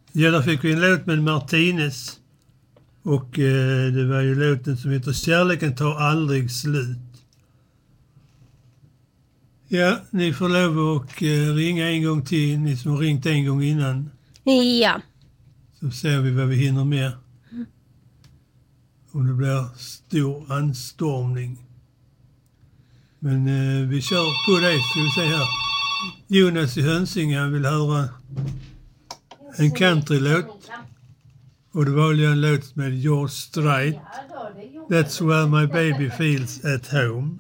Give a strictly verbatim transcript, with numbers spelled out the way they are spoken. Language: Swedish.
Ja, där fick vi en låt med Martinez. Och eh, det var ju låten som heter Kärleken tar aldrig slut. Ja, ni får lov att eh, ringa en gång till, ni som har ringt en gång innan. Ja. Så ser vi vad vi hinner med. Om det blir stor anstormning. Men eh, vi kör på det, ska vi se här. Jonas i Hönsinge vill höra en countrylåt. Och det var ju en låt med George Strait. That's where my baby feels at home.